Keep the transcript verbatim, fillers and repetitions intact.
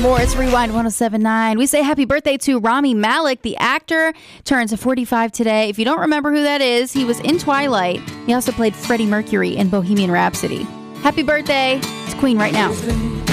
more. It's Rewind one oh seven point nine. We say happy birthday to Rami Malek, the actor. Turns forty-five today. If you don't remember who that is, he was in Twilight. He also played Freddie Mercury in Bohemian Rhapsody. Happy birthday. It's Queen right now.